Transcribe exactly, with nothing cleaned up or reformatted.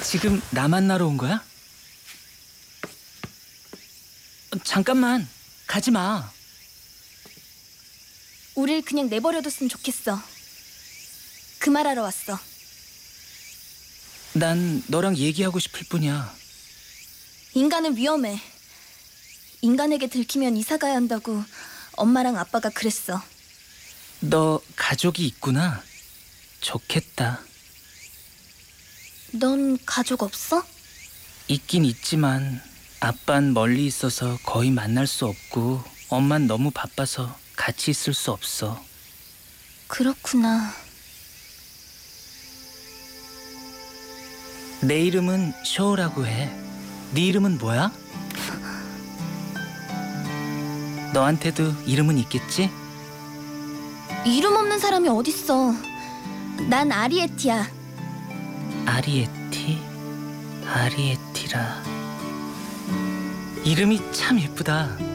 지금 나 만나러 온 거야? 잠깐만, 가지 마. 우릴 그냥 내버려뒀으면 좋겠어. 그 말하러 왔어. 난 너랑 얘기하고 싶을 뿐이야. 인간은 위험해. 인간에게 들키면 이사 가야 한다고 엄마랑 아빠가 그랬어. 너 가족이 있구나. 좋겠다. 넌 가족 없어? 있긴 있지만 아빤 멀리 있어서 거의 만날 수 없고 엄만 너무 바빠서 같이 있을 수 없어. 그렇구나. 내 이름은 쇼라고 해. 네 이름은 뭐야? 너한테도 이름은 있겠지? 이름 없는 사람이 어딨어. 난 아리에티야. 아리에티? 아리에티라. 이름이 참 예쁘다.